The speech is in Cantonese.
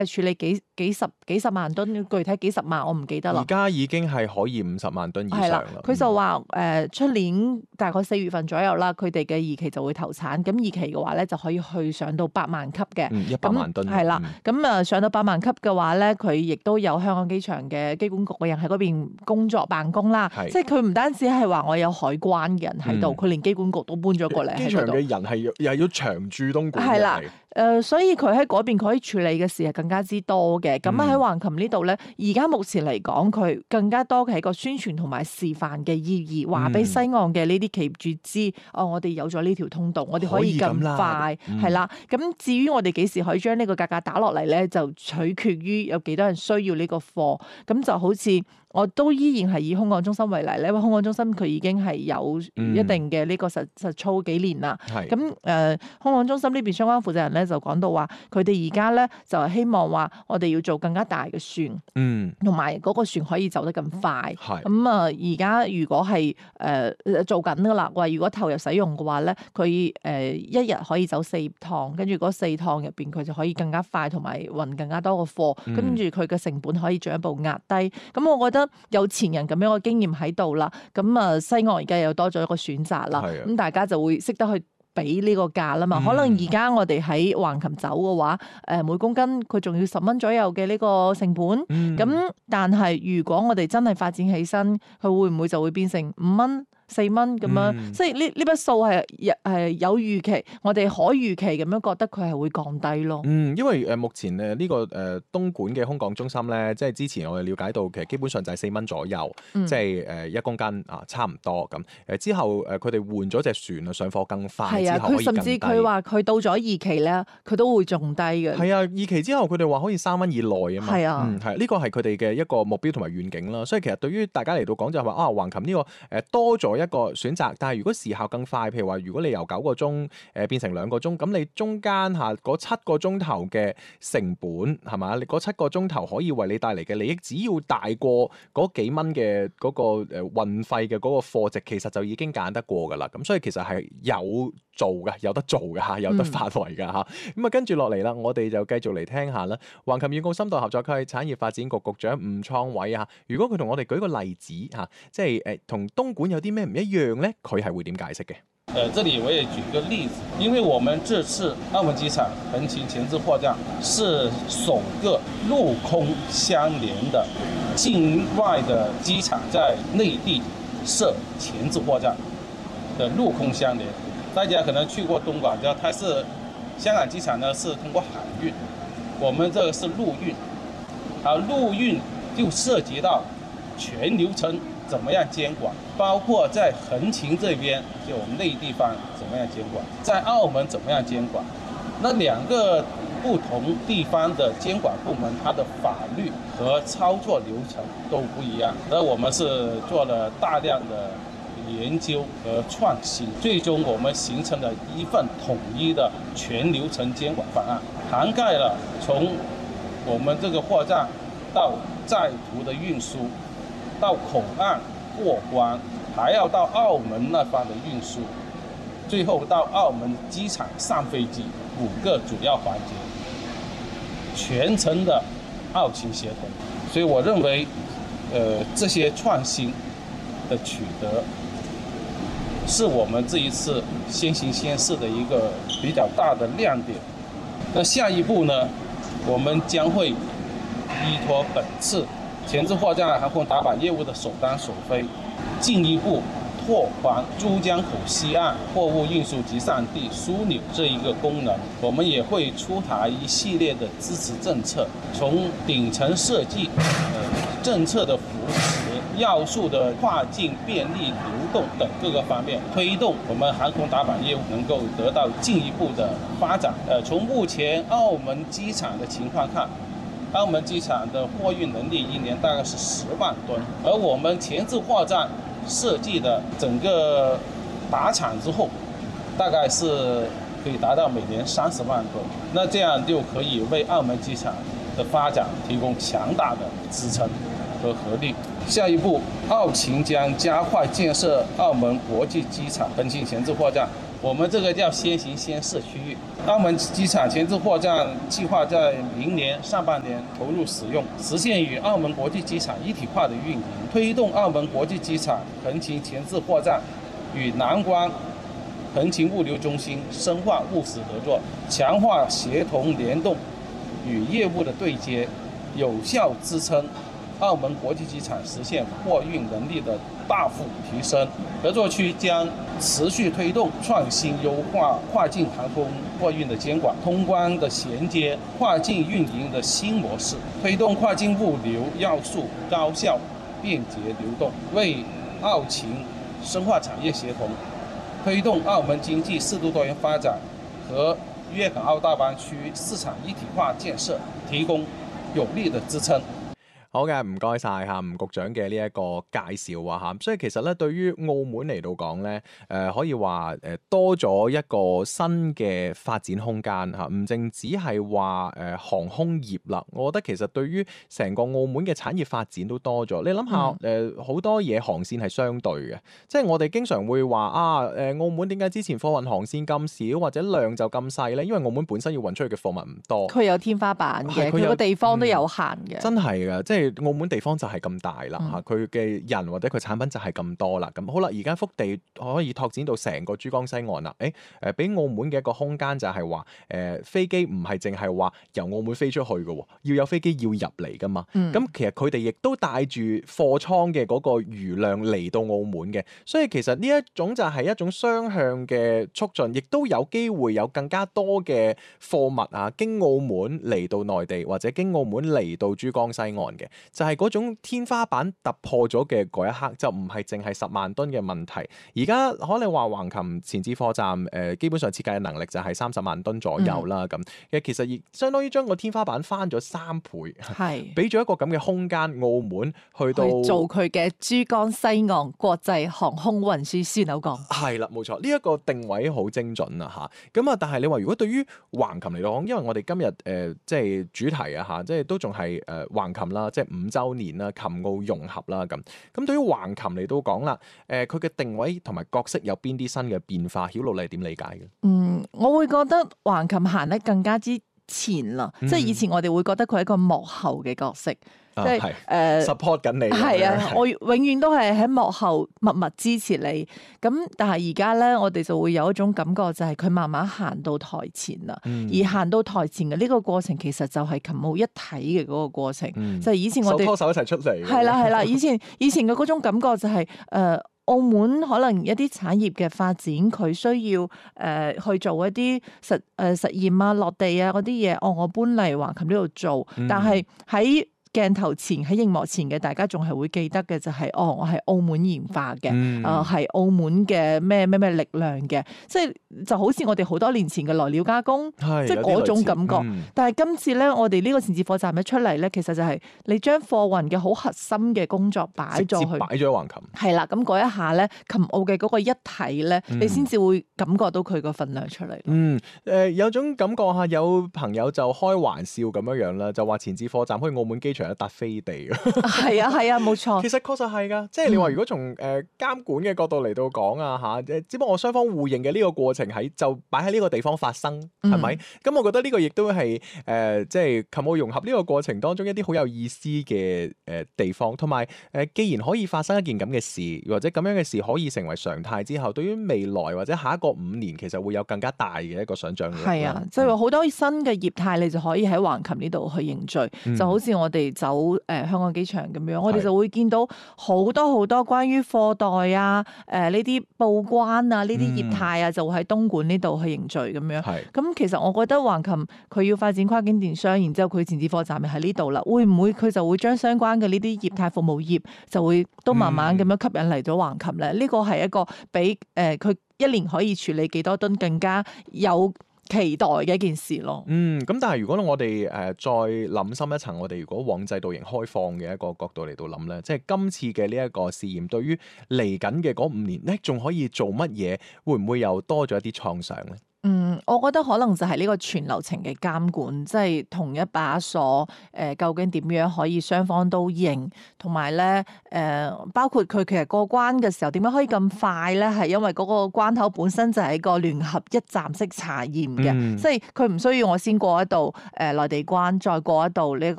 處理幾十萬噸，具體幾十萬我唔記得啦。 而家已經係可以50萬噸以上啦。 佢就話出年大概4月份左右啦，佢哋嘅2期就會投產。咁2期嘅話咧就可以去上到8萬級嘅。 100萬噸。 係啦，咁上到8萬級嘅話咧，佢亦都有香港機場嘅機管局嘅人喺嗰邊工作辦公啦。即係佢唔單止係話我有海關嘅人喺度，佢連機管局都搬咗過嚟。 機場嘅人係又要長駐東莞。 係啦。所以佢喺嗰邊佢可以處理嘅事係更加之多嘅。咁喺橫琴呢度咧，而家目前嚟講，佢更加多嘅係個宣傳同埋示範嘅意義，話俾西岸嘅呢啲企業主知，我哋有咗呢條通道，我哋可以咁快，係啦。咁至於我哋幾時可以將呢個價格打落嚟咧，就取決於有幾多人需要呢個貨。咁就好似我都依然係以空港中心為例咧，因為空港中心佢已經係有一定嘅呢個實操幾年啦。咁空港中心呢邊相關負責人咧就講到話，佢哋而家咧就係希望話我哋要做更加大嘅船，同埋嗰個船可以走得咁快。咁而家如果係做緊噶啦，話如果投入使用嘅話咧，佢一日可以走4趟，跟住嗰4趟入邊佢就可以更加快，同埋運更加多嘅貨，跟住佢嘅成本可以進一步壓低。咁我覺得有前人咁樣嘅經驗喺度啦，咁西岸而家又多咗一個選擇啦，咁大家就會識得去俾呢個價啦嘛。可能而家我哋喺橫琴走嘅話，每公斤佢仲要10蚊左右嘅呢個成本，咁但係如果我哋真係發展起身，佢會唔會就會變成5蚊、4蚊咁樣？即係呢筆數係有預期，我哋可預期咁樣覺得佢係會降低咯。 因為目前呢個東莞嘅空港中心咧，即係之前我哋了解到，其實基本上就係4蚊左右，即係1公斤差唔多咁。之後佢哋換咗隻船啊，上貨更快，之後可以更低。 佢甚至佢話佢到咗2期咧，佢都會仲低嘅。 係啊，2期之後佢哋話可以3蚊以內啊嘛。 係啊， 係呢個係佢哋嘅一個目標同埋願景啦。所以其實對於大家嚟到講就係話橫琴呢個多咗一個選擇，但係如果時效更快，譬如話如果你由9個鐘變成2個鐘，咁你中間嗰7個鐘頭嘅成本係嘛？你嗰7個鐘頭可以為你帶嚟嘅利益，只要大過嗰幾蚊嘅嗰個運費嘅嗰個貨值，其實就已經揀得過㗎啦。咁所以其實係有得做嘅嚇，有得發圍㗎嚇。咁跟住落嚟啦，我哋就繼續嚟聽下啦。橫琴粵澳深度合作區產業發展局局長吳創偉啊，如果佢同我哋舉個例子嚇，即係同東莞有啲咩唔一樣咧？佢係會點解釋嘅？ 這裡我也舉個例子，因為我們這次澳門機場橫琴前置貨站是首個陸空相連的境外的機場在內地設前置貨站的陸空相連。大家可能去過東莞，知道它是香港機場呢是通過海運，我們這個是陸運，而陸運就涉及到全流程怎麼樣監管，包括在橫琴這邊就我們內地方怎麼樣監管，在澳門怎麼樣監管，那2個不同地方的監管部門，它的法律和操作流程都不一樣，而我們是做了大量的研究和創新，最終我們形成了一份統一的全流程監管方案，涵蓋了從我們這個貨站到載途的運輸，到口岸過關，還要到澳門那方的運輸，最後到澳門機場上飛機，5個主要環節，全程的澳勤協同。所以我認為，這些創新的取得，是我們這一次先行先試的一個比較大的亮點。那下一步呢，我們將會依託本次前置貨站航空打板業務的首單首飛，進一步拓寬珠江口西岸貨物運輸集散地樞紐這一個功能。我們也會出台一系列的支持政策，從頂層設計、政策的扶持、要素的跨境便利流動等各個方面，推動我們航空打板業務能夠得到進一步的發展。從目前澳門機場的情況看，澳門機場的貨運能力1年大概是10萬噸，而我們前置貨站設計的整個打廠之後，大概是可以達到每年30萬噸，那這樣就可以為澳門機場的發展提供強大的支撐和合力。下一步，澳勤將加快建設澳門國際機場橫琴前置貨站， 我們這個叫先行先試區域。澳門機場前置貨站計劃在明年上半年投入使用，實現與澳門國際機場一體化的運營，推動澳門國際機場橫琴前置貨站與南關橫琴物流中心深化務實合作，強化協同聯動與業務的對接，有效支撐澳門國際機場實現貨運能力的大幅提升。合作區將持續推動創新優化跨境航空貨運的監管、通關的銜接、跨境運營的新模式，推動跨境物流要素高效便捷流動，為澳勤深化產業協同，推動澳門經濟適度多元發展和粵港澳大灣區市場一體化建設提供有力的支撐。 好嘅，唔該晒嚇吳局長嘅呢一個介紹啊嚇，所以其實咧對於澳門嚟到講咧，可以話多咗一個新嘅發展空間嚇，唔淨只係話航空業啦，我覺得其實對於成個澳門嘅產業發展都多咗。你諗下好多嘢航線係相對嘅，即係我哋經常會話澳門點解之前貨運航線咁少或者量就咁細咧？因為澳門本身要運出去嘅貨物唔多， 佢有天花板嘅，佢個地方都有限嘅。 真係㗎，即係澳門地方就係咁大啦嚇，佢嘅人或者佢產品就係咁多啦。咁好啦，而家幅地可以拓展到成個珠江西岸啦。俾澳門嘅一個空間就係話飛機唔係淨係話由澳門飛出去嘅，要有飛機要入嚟㗎嘛。咁其實佢哋亦都帶住貨倉嘅嗰個餘量嚟到澳門嘅，所以其實呢一種就係一種雙向嘅促進，亦都有機會有更加多嘅貨物啊經澳門嚟到內地或者經澳門嚟到珠江西岸嘅。就係嗰種天花板突破咗嘅嗰一刻，就唔係淨係10萬噸嘅問題。而家可能話橫琴前置貨站基本上設計嘅能力就係30萬噸左右啦。咁其實亦相當於將個天花板翻咗3倍，係俾咗一個咁嘅空間，澳門去到做佢嘅珠江西岸國際航空運輸樞紐港。係啦，冇錯，呢一個定位好精準啊嚇。咁啊，但係你話如果對於橫琴嚟講，因為我哋今日即係主題啊嚇，即係都仲係橫琴啦，即係5週年啦，琴澳融合啦咁。咁對於橫琴嚟到講啦，佢嘅定位同埋角色有邊啲新嘅變化？曉露你係點理解嘅？ 我會覺得橫琴行得更加之前啦，即係以前我哋會覺得佢係一個幕後嘅角色。即係 support 緊你， 係啊！我永遠都係喺幕後默默支持你。咁但係而家咧，我哋就會有一種感覺，就係佢慢慢行到台前啦。而行到台前嘅呢個過程，其實就係琴澳一體嘅嗰個過程。就係以前我哋手拖手一齊出嚟。 係啦，以前嘅嗰種感覺就係澳門可能一啲產業嘅發展，佢需要去做一啲實驗啊、落地啊嗰啲嘢。我搬嚟橫琴呢度做，但係喺鏡頭前喺熒幕前嘅大家仲係會記得嘅就係我係澳門研發嘅，係澳門嘅咩力量嘅，即係就好似我哋好多年前嘅來料加工，即係嗰種感覺。但係今次咧，我哋呢個前置貨站一出嚟咧，其實就係你將貨運嘅好核心嘅工作擺咗去， 擺咗喺橫琴。係啦，咁嗰一下咧，琴澳嘅嗰個一體咧，你先至會感覺到佢個份量出嚟。 有種感覺嚇，有朋友就開玩笑咁樣啦，就話前置貨站去澳門機場一笪飛地嘅， 係啊，冇錯。 其實確實係㗎，即係你話如果從監管嘅角度嚟到講啊嚇，只不過雙方互認嘅呢個過程就擺喺呢個地方發生，係咪？咁我覺得呢個亦都係即係琴澳融合呢個過程當中一啲好有意思嘅地方，同埋既然可以發生一件咁嘅事，或者咁樣嘅事可以成為常態之後，對於未來或者下一個5年，其實會有更加大嘅一個想像力。 係啊，即係話好多新嘅業態，你就可以喺橫琴呢度去凝聚，就好似我哋走香港機場咁樣，我哋就會見到好多關於貨代啊、呢啲報關啊、呢啲業態啊，就會喺東莞呢度去凝聚咁樣。咁其實我覺得橫琴佢要發展跨境電商，然之後佢前置貨站咪喺呢度啦，會唔會佢就會將相關嘅呢啲業態服務業就會都慢慢咁樣吸引嚟咗橫琴咧？呢個係一個比佢一年可以處理幾多噸更加有期待嘅一件事咯。 咁但係如果我哋再諗深一層，我哋如果往制度型開放嘅一個角度嚟到諗咧，即係今次嘅呢一個試驗，對於嚟緊嘅嗰5年咧，仲可以做乜嘢？會唔會又多咗一啲創想咧？ 我覺得可能就係呢個全流程嘅監管，即係同一把鎖，究竟點樣可以雙方都認，同埋咧包括佢其實過關嘅時候點樣可以咁快咧？係因為嗰個關口本身就係一個聯合一站式查驗嘅，即係佢唔需要我先過一道內地關，再過一道呢一